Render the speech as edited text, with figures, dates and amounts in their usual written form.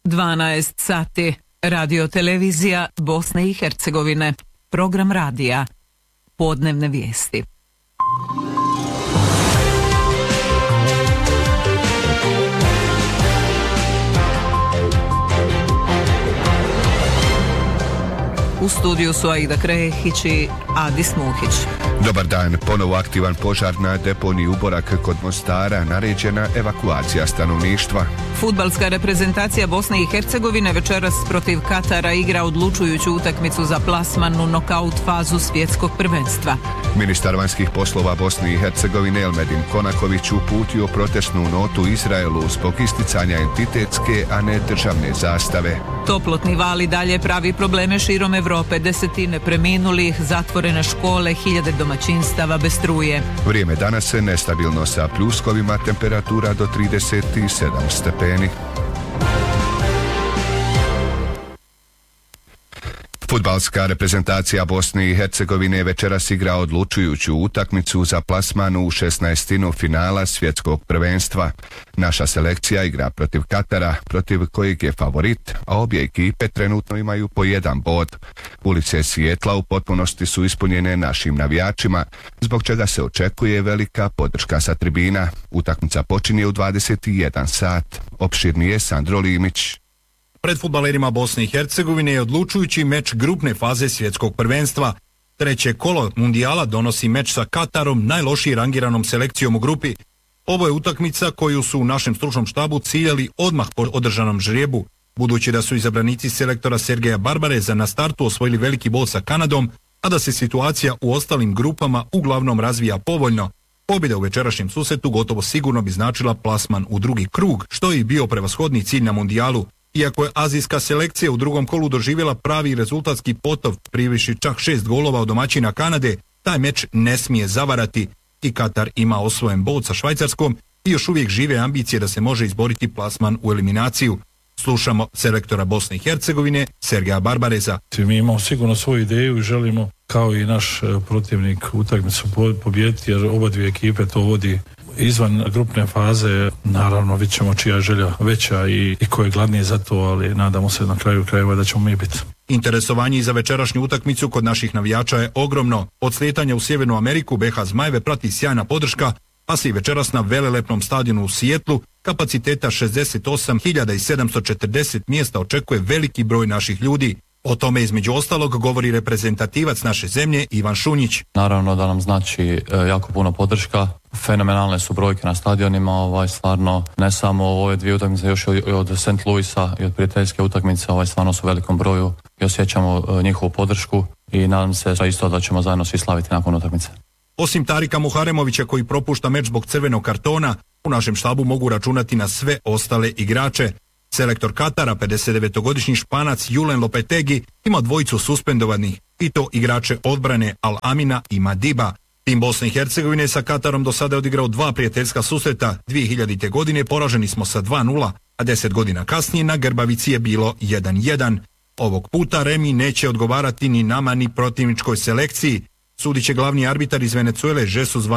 12 sati. Radio televizija Bosne i Hercegovine. Program radija. Podnevne vijesti. U studiju su Aida Krehić i Adis Muhić. Dobar dan, ponovo aktivan požar na deponiji Uborak kod Mostara, naređena evakuacija stanovništva. Fudbalska reprezentacija Bosne i Hercegovine večeras protiv Katara igra odlučujuću utakmicu za plasman u nokaut fazu svjetskog prvenstva. Ministar vanjskih poslova Bosne i Hercegovine Elmedin Konaković uputio protestnu notu Izraelu zbog isticanja entitetske, a ne državne zastave. Toplotni val i dalje pravi probleme širom Evrope, desetine preminulih, zatvorene škole, hiljade domaćinstava bez struje. Vrijeme danas je nestabilno sa pljuskovima, temperatura do 37 stepeni. Fudbalska reprezentacija Bosne i Hercegovine večeras igra odlučujuću utakmicu za plasman u 16. finala svjetskog prvenstva. Naša selekcija igra protiv Katara, protiv kojeg je favorit, a obje ekipe trenutno imaju po jedan bod. Ulice Sijetla u potpunosti su ispunjene našim navijačima, zbog čega se očekuje velika podrška sa tribina. Utakmica počinje u 21 sat. Opširnije Sandro Limić. Pred fudbalerima Bosne i Hercegovine je odlučujući meč grupne faze svjetskog prvenstva. Treće kolo mundijala donosi meč sa Katarom, najlošije rangiranom selekcijom u grupi. Ovo je utakmica koju su u našem stručnom štabu ciljali odmah po održanom žrebu, budući da su izabranici selektora Sergeja Barbareza na startu osvojili veliki bod sa Kanadom, a da se situacija u ostalim grupama uglavnom razvija povoljno. Pobjeda u večerašnjem susretu gotovo sigurno bi značila plasman u drugi krug, što je i bio prevashodni cilj na mundijalu. Iako je azijska selekcija u drugom kolu doživjela pravi rezultatski potop, priviši čak 6 golova od domaćina Kanade, taj meč ne smije zavarati i Katar ima osvojen bod sa Švajcarskom i još uvijek žive ambicije da se može izboriti plasman u eliminaciju. Slušamo selektora Bosne i Hercegovine Sergeja Barbareza. Mi imamo sigurno svoju ideju i želimo kao i naš protivnik utakmicu pobijediti, jer oba dvije ekipe to vodi izvan grupne faze. Naravno vidjet ćemo čija je želja veća i ko je gladniji za to, ali nadamo se na kraju krajeva da ćemo mi biti. Interesovanje za večerašnju utakmicu kod naših navijača je ogromno. Od slijetanja u Sjevernu Ameriku BH Zmajeve prati sjajna podrška, pa se i večeras na velelepnom stadionu u Sijetlu kapaciteta 68.740 mjesta očekuje veliki broj naših ljudi. O tome između ostalog govori reprezentativac naše zemlje Ivan Šunjić. Naravno da nam znači jako puno podrška, fenomenalne su brojke na stadionima, stvarno ne samo ove dvije utakmice, još od St. Louisa i od prijateljske utakmice, stvarno su u velikom broju i osjećamo njihovu podršku i nadam se isto da ćemo zajedno svi slaviti nakon utakmice. Osim Tarika Muharemovića koji propušta meč zbog crvenog kartona, u našem štabu mogu računati na sve ostale igrače. Selektor Katara, 59-godišnji Španac Julen Lopetegi, ima dvojicu suspendovanih, i to igrače odbrane Al Amina i Madiba. Tim Bosne i Hercegovine sa Katarom do sada je odigrao 2 prijateljska susreta. 2000. godine poraženi smo sa 2-0, a 10 godina kasnije na Grbavici je bilo 1-1. Ovog puta remi neće odgovarati ni nama ni protivničkoj selekciji. Sudit će glavni arbitar iz Venezuele Jesus